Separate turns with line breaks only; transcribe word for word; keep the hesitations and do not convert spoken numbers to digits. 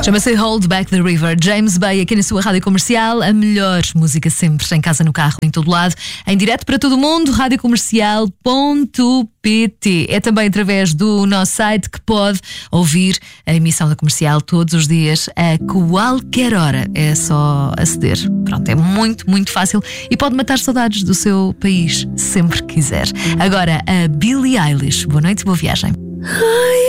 Chama-se Hold Back the River. James Bay, aqui na sua rádio comercial. A melhor música sempre, em casa, no carro, em todo lado. Em direto para todo o mundo, rádio comercial ponto pt. É também através do nosso site que pode ouvir a emissão da Comercial todos os dias, a qualquer hora. É só aceder. Pronto, é muito, muito fácil e pode matar saudades do seu país sempre que quiser. Agora, a Billie Eilish. Boa noite, boa viagem.